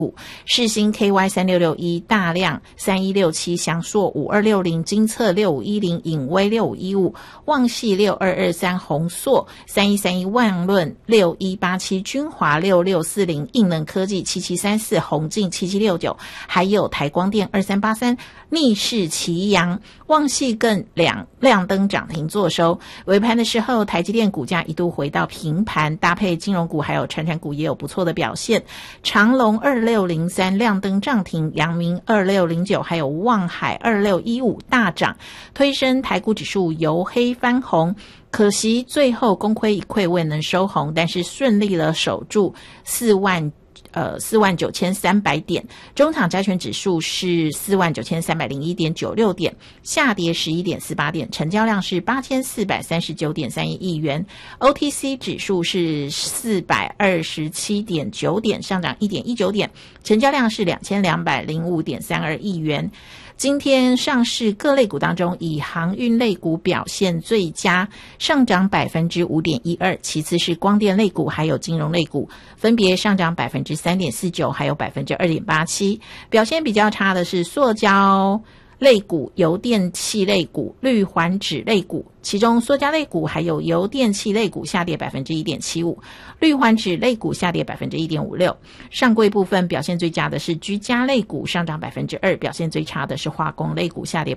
世新 KY3661 大量3167祥硕5260金策6510影威6515旺系6223宏硕3131万润6187君华6640应能科技7734宏进7769还有台光电2383逆势齐扬旺系更亮灯涨停作收。尾盘的时候台积电股价一度回到平盘，搭配金融股还有传产股也有不错的表现。长荣2603亮灯涨停，阳明2609还有旺海2615大涨，推升台股指数由黑翻红。可惜最后功亏一篑未能收红，但是顺利的守住49300点，中场加权指数是49301.96点，下跌11.48点，成交量是8439.31亿元。OTC 指数是427.9点，上涨1.19点，成交量是2205.32亿元。今天上市各类股当中，以航运类股表现最佳，上涨 5.12%， 其次是光电类股还有金融类股，分别上涨 3.49% 还有 2.87%。 表现比较差的是塑胶类股、油电气类股、氯环酯类股，其中塑胶类股还有油电气类股下跌 1.75%， 氯环酯类股下跌 1.56%。 上柜部分表现最佳的是居家类股，上涨 2%， 表现最差的是化工类股，下跌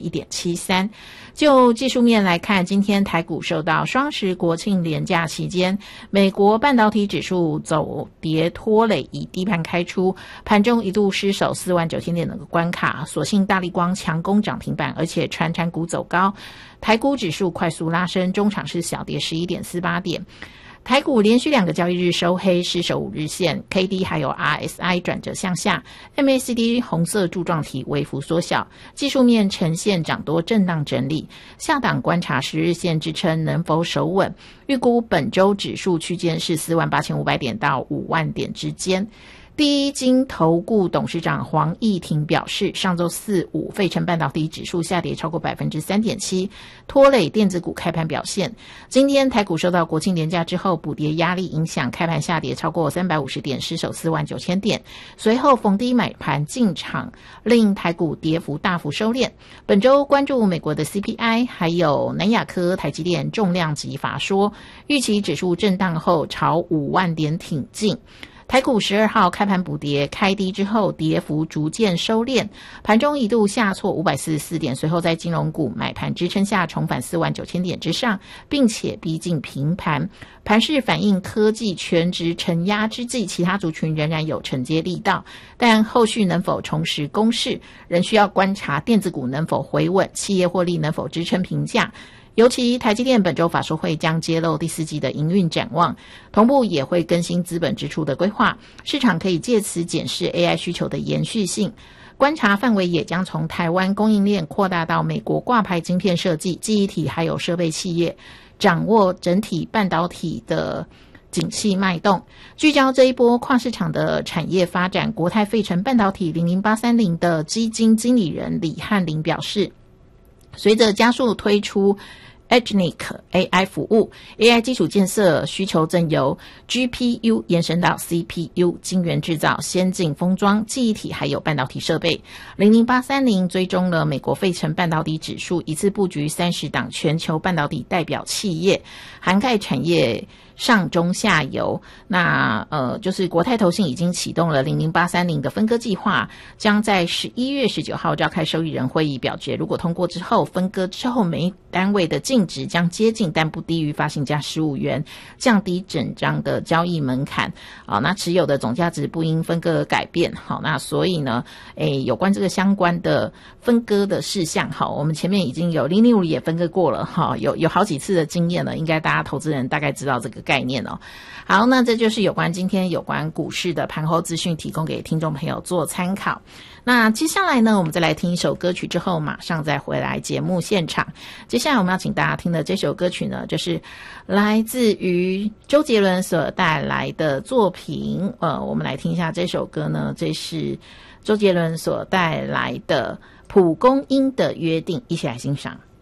1.73%。 就技术面来看，今天台股受到双十国庆连假期间美国半导体指数走跌拖累，以低盘开出，盘中一度失守49000点的关卡，所幸大立光强攻涨停板，而且传产股走高，台股指数快速拉升，中场是小跌 11.48 点。台股连续2个交易日收黑，失守5日线 ，KD 还有 RSI 转折向下 ，MACD 红色柱状体微幅缩小，技术面呈现涨多震荡整理，下档观察10日线支撑能否守稳，预估本周指数区间是48500点到5万点之间。第一金投顾董事长黄义庭表示，上周4、5费城半导体指数下跌超过 3.7%， 拖累电子股开盘表现。今天台股受到国庆连假之后补跌压力影响，开盘下跌超过350点，失守49000点，随后逢低买盘进场，令台股跌幅大幅收敛。本周关注美国的 CPI 还有南亚科、台积电重量级法说，预期指数震荡后朝5万点挺进。台股12号开盘补跌，开低之后跌幅逐渐收敛，盘中一度下挫544点，随后在金融股买盘支撑下重返49000点之上，并且逼近平盘。盘势反映科技全值承压之际，其他族群仍然有承接力道，但后续能否重拾攻势，仍需要观察电子股能否回稳，企业获利能否支撑评价。尤其台积电本周法说会将揭露第4季的营运展望，同步也会更新资本支出的规划，市场可以借此检视 AI 需求的延续性，观察范围也将从台湾供应链扩大到美国挂牌晶片设计、记忆体还有设备企业，掌握整体半导体的景气脉动。聚焦这一波跨市场的产业发展，国泰费城半导体00830的基金经理人李汉林表示，随着加速推出Agentic AI 服务 AI 基础建设需求正由 GPU 延伸到 CPU 晶圆制造、先进封装、记忆体还有半导体设备。00830追踪了美国费城半导体指数，一次布局30档全球半导体代表企业，涵盖产业上中下游。那就是国泰投信已经启动了00830的分割计划，将在11月19号召开受益人会议表决，如果通过之后，分割之后每单位的净值将接近但不低于发行价15元，降低整张的交易门槛。那持有的总价值不因分割而改变。好，那所以呢，有关这个相关的分割的事项，好，我们前面已经有005也分割过了，哈，有好几次的经验了，应该大家投资人大概知道这个概念哦。好，那这就是有关今天有关股市的盘后资讯，提供给听众朋友做参考。那接下来呢，我们再来听一首歌曲，之后马上再回来节目现场。接下来我们要请大家听的这首歌曲呢，就是来自于周杰伦所带来的作品。我们来听一下这首歌呢，这是周杰伦所带来的《蒲公英的约定》，一起来欣赏。